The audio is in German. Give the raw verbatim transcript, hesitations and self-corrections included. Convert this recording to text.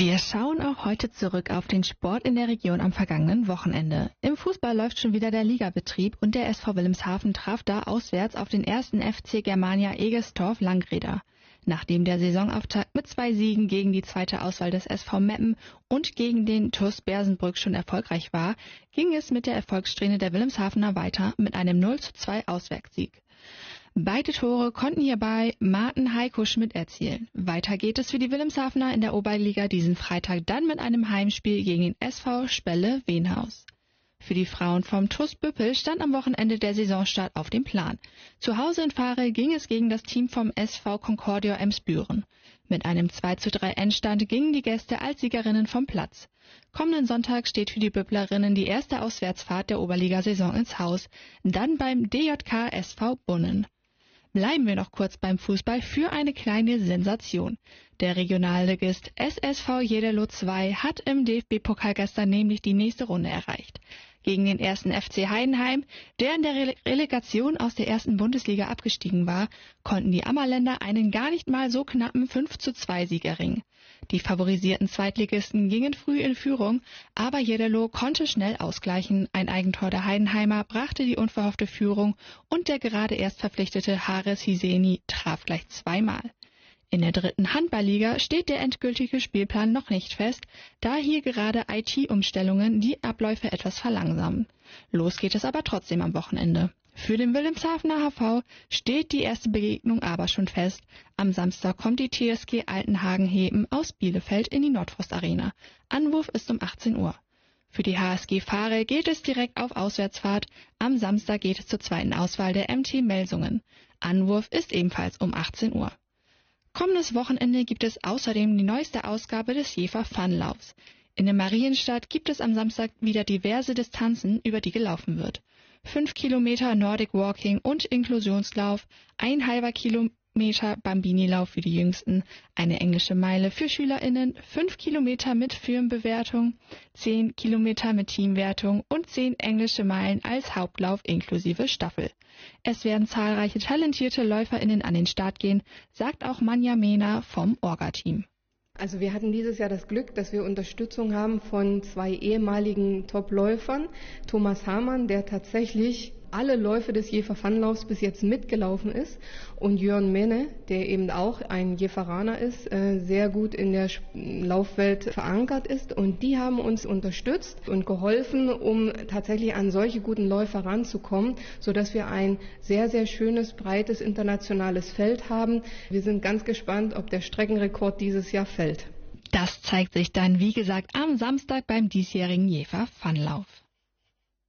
Wir schauen auch heute zurück auf den Sport in der Region am vergangenen Wochenende. Im Fußball läuft schon wieder der Ligabetrieb und der S V Wilhelmshaven traf da auswärts auf den ersten F C Germania Egestorf-Langreder. Nachdem der Saisonauftakt mit zwei Siegen gegen die zweite Auswahl des S V Meppen und gegen den T U S Bersenbrück schon erfolgreich war, ging es mit der Erfolgssträhne der Wilhelmshavener weiter mit einem null zu zwei Auswärtssieg. Beide Tore konnten hierbei Martin Heiko Schmidt erzielen. Weiter geht es für die Wilhelmshavener in der Oberliga diesen Freitag dann mit einem Heimspiel gegen den S V Spelle Wenhaus. Für die Frauen vom T U S Büppel stand am Wochenende der Saisonstart auf dem Plan. Zu Hause in Fahre ging es gegen das Team vom S V Concordia Emsbüren. Mit einem zwei zu drei Endstand gingen die Gäste als Siegerinnen vom Platz. Kommenden Sonntag steht für die Büpplerinnen die erste Auswärtsfahrt der Oberligasaison ins Haus, dann beim D J K S V Bunnen. Bleiben wir noch kurz beim Fußball für eine kleine Sensation. Der Regionalligist S S V Jederloh zwei hat im D F B-Pokal gestern nämlich die nächste Runde erreicht. Gegen den ersten F C Heidenheim, der in der Rele- Relegation aus der ersten Bundesliga abgestiegen war, konnten die Ammerländer einen gar nicht mal so knappen fünf zu zwei Sieg erringen. Die favorisierten Zweitligisten gingen früh in Führung, aber Jederloh konnte schnell ausgleichen. Ein Eigentor der Heidenheimer brachte die unverhoffte Führung und der gerade erst verpflichtete Haris Hiseni traf gleich zweimal. In der dritten Handballliga steht der endgültige Spielplan noch nicht fest, da hier gerade I T-Umstellungen die Abläufe etwas verlangsamen. Los geht es aber trotzdem am Wochenende. Für den Wilhelmshavener H V steht die erste Begegnung aber schon fest. Am Samstag kommt die T S G Altenhagen-Heben aus Bielefeld in die Nordfrost Arena. Anwurf ist um achtzehn Uhr. Für die H S G Fahre geht es direkt auf Auswärtsfahrt. Am Samstag geht es zur zweiten Auswahl der M T Melsungen. Anwurf ist ebenfalls um achtzehn Uhr. Kommendes Wochenende gibt es außerdem die neueste Ausgabe des Jever Funlaufs. In der Marienstadt gibt es am Samstag wieder diverse Distanzen, über die gelaufen wird. Fünf Kilometer Nordic Walking und Inklusionslauf, ein halber Kilometer Bambini-Lauf für die Jüngsten, eine englische Meile für SchülerInnen, fünf Kilometer mit Firmenbewertung, zehn Kilometer mit Teamwertung und zehn englische Meilen als Hauptlauf inklusive Staffel. Es werden zahlreiche talentierte LäuferInnen an den Start gehen, sagt auch Manja Mehner vom Orga-Team. Also wir hatten dieses Jahr das Glück, dass wir Unterstützung haben von zwei ehemaligen Top-Läufern. Thomas Hamann, der tatsächlich alle Läufe des Jever Funlaufs bis jetzt mitgelaufen ist, und Jörn Menne, der eben auch ein Jeveraner ist, äh, sehr gut in der Laufwelt verankert ist, und die haben uns unterstützt und geholfen, um tatsächlich an solche guten Läufer ranzukommen, sodass wir ein sehr, sehr schönes, breites internationales Feld haben. Wir sind ganz gespannt, ob der Streckenrekord dieses Jahr fällt. Das zeigt sich dann, wie gesagt, am Samstag beim diesjährigen Jever Funlauf.